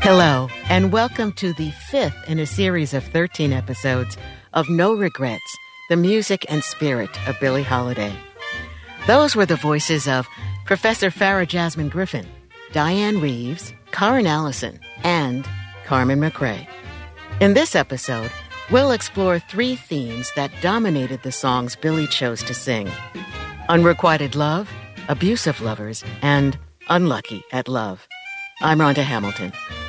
Hello, and welcome to the fifth in a series of 13 episodes of No Regrets, the music and spirit of Billie Holiday. Those were the voices of Professor Farah Jasmine Griffin, Diane Reeves, Karen Allison, and Carmen McRae. In this episode, we'll explore three themes that dominated the songs Billie chose to sing: unrequited love, abusive lovers, and unlucky at love. I'm Rhonda Hamilton.